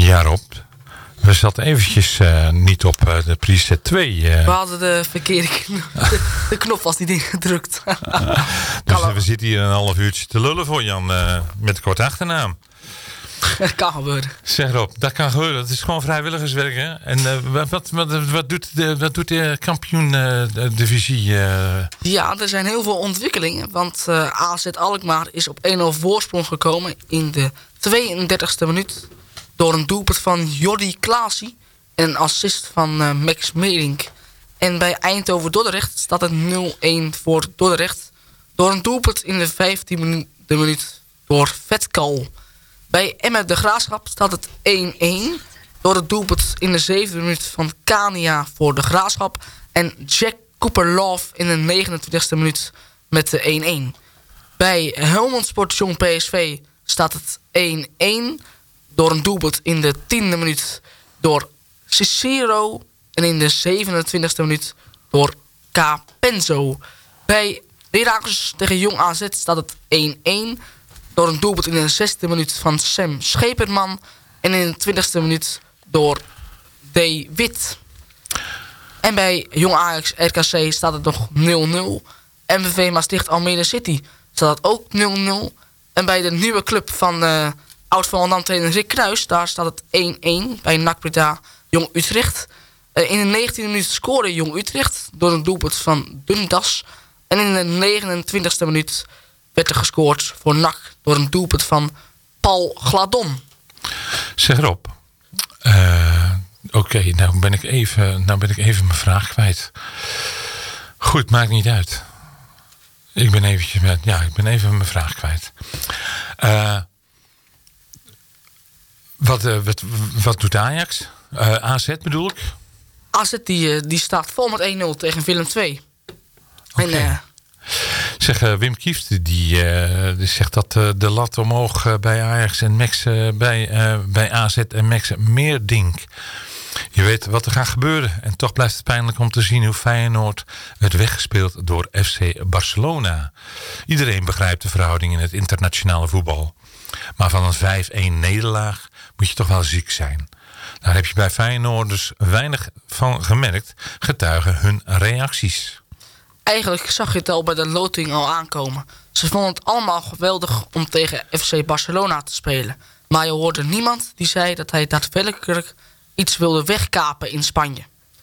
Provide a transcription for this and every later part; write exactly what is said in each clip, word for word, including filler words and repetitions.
Ja, Rob. We zaten eventjes uh, niet op uh, de preset twee. Uh. We hadden de verkeerde knop. De, de knop was niet ingedrukt. Dus uh, we zitten hier een half uurtje te lullen voor Jan. Uh, met een kort achternaam. Dat kan gebeuren. Zeg Rob, dat kan gebeuren. Dat is gewoon vrijwilligerswerk. Hè? En uh, wat, wat, wat, wat, doet de, wat doet de kampioen-divisie? Uh, uh... Ja, er zijn heel veel ontwikkelingen. Want uh, A Z Alkmaar is op één nul voorsprong gekomen in de tweeëndertigste minuut. Door een doelpunt van Jordi Klaasie en een assist van uh, Max Meerink. En bij Eindhoven-Dordrecht staat het nul-een voor Dordrecht. Door een doelpunt in de vijftiende minuut door Vetkal. Bij Emmen de Graafschap staat het één-één. Door het doelpunt in de zevende minuut van Kania voor de Graafschap. En Jack Cooper-Love in de negenentwintigste minuut met de één-één. Bij Helmond Sport Jong P S V staat het één-één. Door een doelpunt in de tiende minuut door Cicero. En in de zevenentwintigste minuut door Capenzo. Bij Heracles tegen Jong A Z staat het één-één. Door een doelpunt in de zesde minuut van Sam Scheperman. En in de twintigste minuut door D. Wit. En bij Jong Ajax R K C staat het nog nul-nul. M V V Maastricht Almere City staat het ook nul-nul. En bij de nieuwe club van uh, oud-Volendam-trainer Rick Kruis, daar staat het één-één. Bij N A C Breda Jong Utrecht. Uh, in de negentiende minuut scoorde Jong Utrecht door een doelpunt van Dundas. En in de negenentwintigste minuut werd er gescoord voor N A C door een doelpunt van Paul Gladon. Zeg Rob, uh, oké, okay, nou ben ik even, nou ben ik even mijn vraag kwijt. Goed, maakt niet uit. Ik ben eventjes, ja, ik ben even mijn vraag kwijt. Uh, wat, uh, wat, wat doet Ajax? Uh, A Z bedoel ik? A Z die, die staat vol met één-nul tegen Willem twee. Okay. En, uh, zeg, uh, Wim Kieft die, uh, die zegt dat uh, de lat omhoog uh, bij Ajax en Max uh, bij, uh, bij A Z en Max meer ding. Je weet wat er gaat gebeuren. En toch blijft het pijnlijk om te zien hoe Feyenoord werd weggespeeld door F C Barcelona. Iedereen begrijpt de verhouding in het internationale voetbal. Maar van een vijf-één nederlaag moet je toch wel ziek zijn. Daar heb je bij Feyenoord dus weinig van gemerkt, getuigen hun reacties. Eigenlijk zag je het al bij de loting al aankomen. Ze vonden het allemaal geweldig om tegen F C Barcelona te spelen. Maar je hoorde niemand die zei dat hij daadwerkelijk iets wilde wegkapen in Spanje.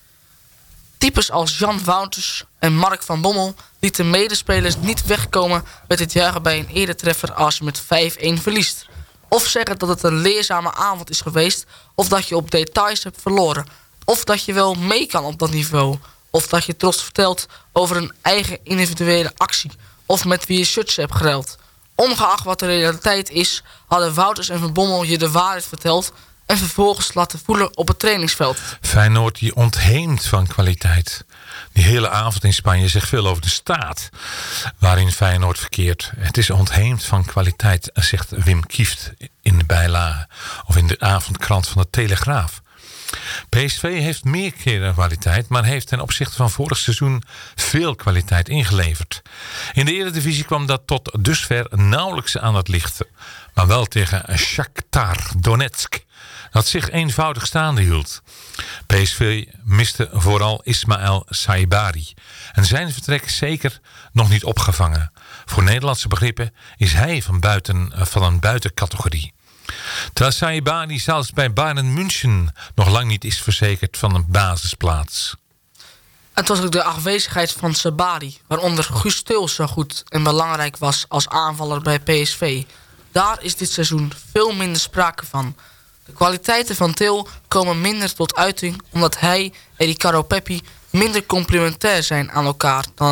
Types als Jan Wouters en Mark van Bommel lieten medespelers niet wegkomen met het juichen bij een eretreffer als je met vijf-één verliest. Of zeggen dat het een leerzame avond is geweest, of dat je op details hebt verloren. Of dat je wel mee kan op dat niveau. Of dat je trots vertelt over een eigen individuele actie. Of met wie je shirts hebt geruild. Ongeacht wat de realiteit is, hadden Wouters en Van Bommel je de waarheid verteld en vervolgens laten voelen op het trainingsveld. Feyenoord die ontheemt van kwaliteit. Die hele avond in Spanje zegt veel over de staat waarin Feyenoord verkeert. Het is ontheemd van kwaliteit, zegt Wim Kieft in de bijlage of in de avondkrant van de Telegraaf. P S V heeft meer keren kwaliteit, maar heeft ten opzichte van vorig seizoen veel kwaliteit ingeleverd. In de Eredivisie kwam dat tot dusver nauwelijks aan het licht, maar wel tegen Shakhtar Donetsk, dat zich eenvoudig staande hield. P S V miste vooral Ismaël Saibari en zijn vertrek is zeker nog niet opgevangen. Voor Nederlandse begrippen is hij van, buiten, van een buitencategorie. Terwijl Saibari zelfs bij Bayern München nog lang niet is verzekerd van een basisplaats. Het was ook de afwezigheid van Sabari, waaronder Guus Til zo goed en belangrijk was als aanvaller bij P S V. Daar is dit seizoen veel minder sprake van. De kwaliteiten van Til komen minder tot uiting omdat hij en Ricardo Pepi minder complementair zijn aan elkaar dan